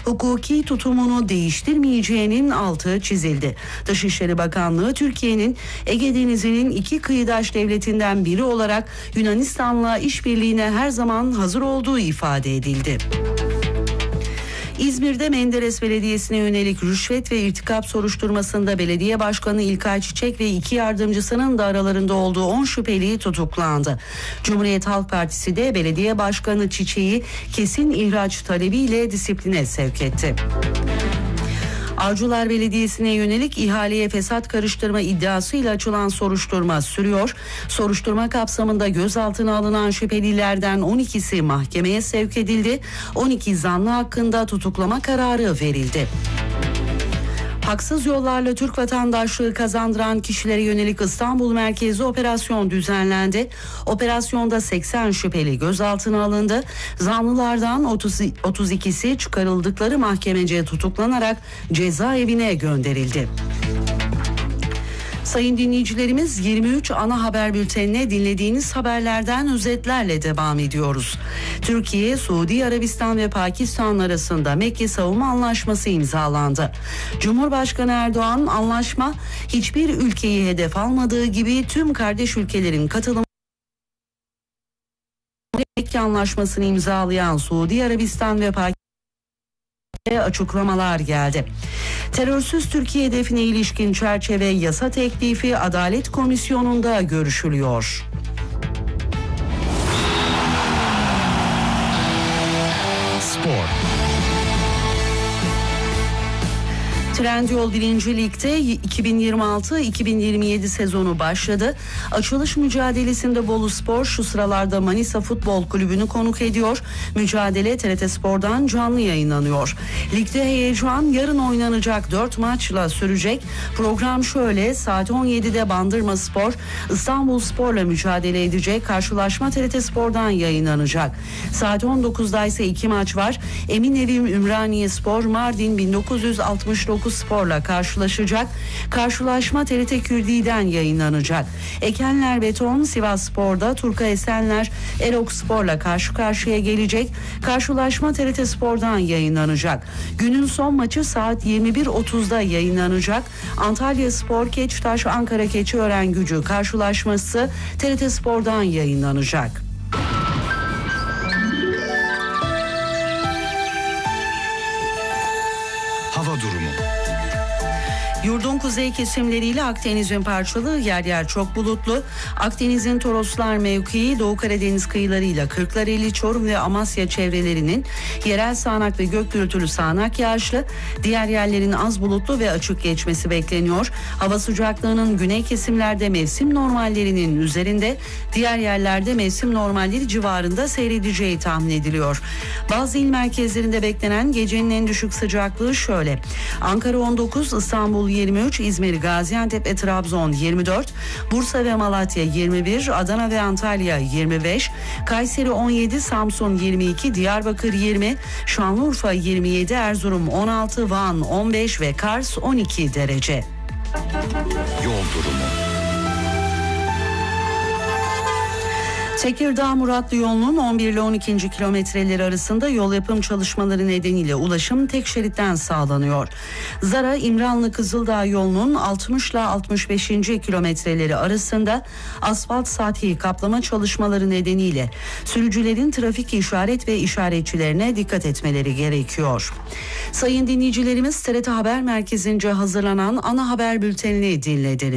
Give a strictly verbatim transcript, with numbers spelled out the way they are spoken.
hukuki tutumunu değiştirmeyeceğinin altı çizildi. Dışişleri Bakanlığı Türkiye'nin Ege Denizi'nin iki kıyıdaş devletinden biri olarak Yunanistan'la işbirliğine her zaman hazır olduğu ifade edildi. İzmir'de Menderes Belediyesi'ne yönelik rüşvet ve irtikap soruşturmasında belediye başkanı İlkay Çiçek ve iki yardımcısının da aralarında olduğu on şüpheli tutuklandı. Cumhuriyet Halk Partisi de belediye başkanı Çiçek'i kesin ihraç talebiyle disipline sevk etti. Avcılar Belediyesi'ne yönelik ihaleye fesat karıştırma iddiasıyla açılan soruşturma sürüyor. Soruşturma kapsamında gözaltına alınan şüphelilerden on ikisi mahkemeye sevk edildi. on iki zanlı hakkında tutuklama kararı verildi. Haksız yollarla Türk vatandaşlığı kazandıran kişilere yönelik İstanbul merkezli operasyon düzenlendi. Operasyonda seksen şüpheli gözaltına alındı. Zanlılardan otuz, otuz ikisi çıkarıldıkları mahkemece tutuklanarak cezaevine gönderildi. Sayın dinleyicilerimiz, yirmi üç ana haber bültenine dinlediğiniz haberlerden özetlerle devam ediyoruz. Türkiye, Suudi Arabistan ve Pakistan arasında Mekke Savunma Anlaşması imzalandı. Cumhurbaşkanı Erdoğan, anlaşma hiçbir ülkeyi hedef almadığı gibi tüm kardeş ülkelerin katılımı Mekke Anlaşması'nı imzalayan Suudi Arabistan ve Pakistan açıklamalar geldi. Terörsüz Türkiye hedefine ilişkin çerçeve yasa teklifi Adalet Komisyonu'nda görüşülüyor. Spor. Trendyol birinci Lig'de iki bin yirmi altı iki bin yirmi yedi sezonu başladı. Açılış mücadelesinde Boluspor şu sıralarda Manisa Futbol Kulübü'nü konuk ediyor. Mücadele T R T Spor'dan canlı yayınlanıyor. Ligde heyecan yarın oynanacak dört maçla sürecek. Program şöyle: saat on yedide Bandırmaspor İstanbulspor'la mücadele edecek. Karşılaşma T R T Spor'dan yayınlanacak. Saat on dokuzda ise iki maç var. Eminönü Ümraniyespor Mardin bin dokuz yüz altmış dokuz Spor'la karşılaşacak. Karşılaşma T R T Kürdi'den yayınlanacak. Ekenler Beton Sivasspor'da Turka Esenler Erok Spor'la karşı karşıya gelecek. Karşılaşma T R T Spor'dan yayınlanacak. Günün son maçı saat yirmi bir otuzda yayınlanacak. Antalya Spor Keçtaş Ankara Keçiören Gücü karşılaşması T R T Spor'dan yayınlanacak. Hava durumu. Yurdun kuzey kesimleriyle Akdeniz'in parçalı, yer yer çok bulutlu. Akdeniz'in Toroslar mevkii, Doğu Karadeniz kıyılarıyla Kırklareli, Çorum ve Amasya çevrelerinin yerel sağanak ve gök gürültülü sağanak yağışlı, diğer yerlerin az bulutlu ve açık geçmesi bekleniyor. Hava sıcaklığının güney kesimlerde mevsim normallerinin üzerinde, diğer yerlerde mevsim normalleri civarında seyredeceği tahmin ediliyor. Bazı il merkezlerinde beklenen gecenin en düşük sıcaklığı şöyle: Ankara on dokuz, İstanbul yirmi üç, İzmir, Gaziantep ve Trabzon yirmi dört, Bursa ve Malatya yirmi bir, Adana ve Antalya yirmi beş, Kayseri on yedi, Samsun yirmi iki, Diyarbakır yirmi, Şanlıurfa yirmi yedi, Erzurum on altı, Van on beş ve Kars on iki derece. Yol durumu. Tekirdağ Muratlı yolunun on bir ile on ikinci kilometreleri arasında yol yapım çalışmaları nedeniyle ulaşım tek şeritten sağlanıyor. Zara İmranlı Kızıldağ yolunun altmış ile altmış beşinci kilometreleri arasında asfalt sathi kaplama çalışmaları nedeniyle sürücülerin trafik işaret ve işaretçilerine dikkat etmeleri gerekiyor. Sayın dinleyicilerimiz, T R T Haber Merkezi'nce hazırlanan ana haber bültenini dinlediniz.